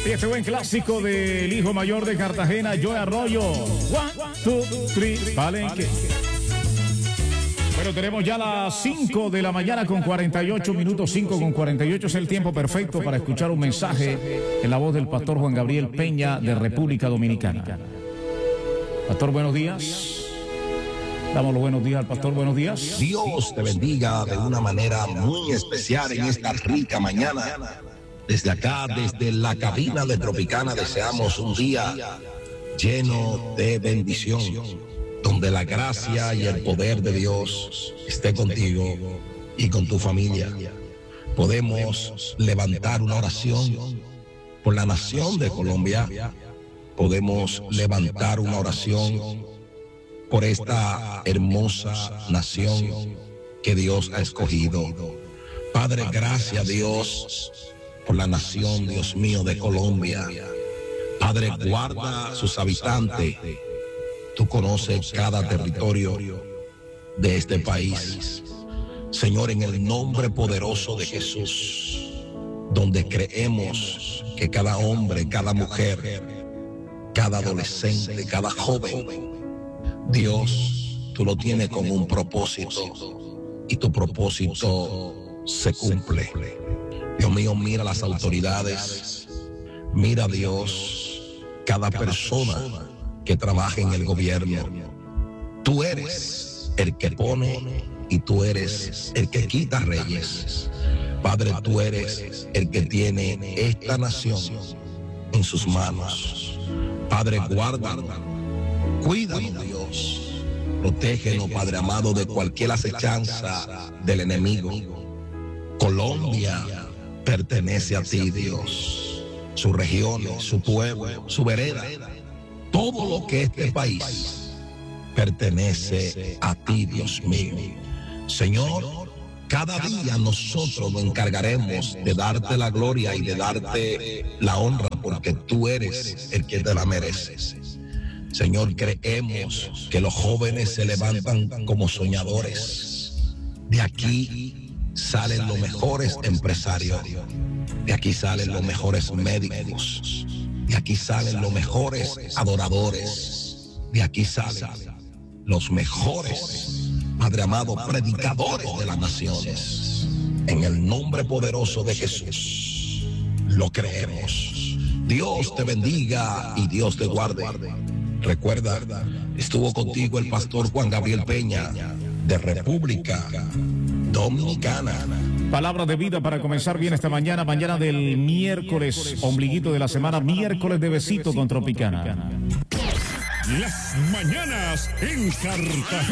Y este buen clásico del hijo mayor de Cartagena, Joe Arroyo. 1, 2, 3, Palenque. Bueno, tenemos ya las 5 de la mañana con 48 minutos. 5 con 48 es el tiempo perfecto para escuchar un mensaje en la voz del pastor Juan Gabriel Peña de República Dominicana. Pastor, buenos días. Damos los buenos días al pastor, buenos días. Dios te bendiga de una manera muy especial en esta rica mañana. Desde acá, desde la cabina de Tropicana, deseamos un día lleno de bendición, donde la gracia y el poder de Dios esté contigo y con tu familia. Podemos levantar una oración por la nación de Colombia. Podemos levantar una oración por esta hermosa nación que Dios ha escogido. Padre, gracias Dios por la nación, Dios mío, de Colombia. Padre, guarda sus habitantes. Tú conoces cada territorio de este país. Señor, en el nombre poderoso de Jesús, donde creemos que cada hombre, cada mujer, cada adolescente, cada joven, Dios, tú lo tienes con un propósito y tu propósito se cumple. Dios mío, mira las autoridades, mira Dios, cada persona que trabaja en el gobierno. Tú eres el que pone y tú eres el que quita reyes. Padre, tú eres el que tiene esta nación en sus manos. Padre, guárdanos, cuídanos Dios, protégenos, Padre amado, de cualquier acechanza del enemigo. Colombia pertenece a ti, Dios, sus regiones, su pueblo, su vereda, todo lo que este país pertenece a ti, Dios mío. Señor, cada día nosotros nos encargaremos de darte la gloria y de darte la honra, porque tú eres el que te la mereces. Señor, creemos que los jóvenes se levantan como soñadores. De aquí salen los mejores empresarios. De aquí salen los mejores médicos. De aquí salen los mejores adoradores. De aquí salen los mejores, Padre amado, predicadores de las naciones. En el nombre poderoso de Jesús lo creemos. Dios te bendiga y Dios te guarde. Recuerda, estuvo contigo el pastor Juan Gabriel Peña de República Dominicana. Palabra de vida para comenzar bien esta mañana, mañana del miércoles, ombliguito de la semana, miércoles de besito con Tropicana. Las mañanas en Cartagena.